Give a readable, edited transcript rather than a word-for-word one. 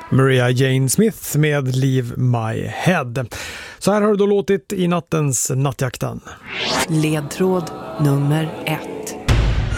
Maria Jane Smith med Leave My Head. Så här har det då låtit i nattens Nattjakten. Ledtråd nummer 1.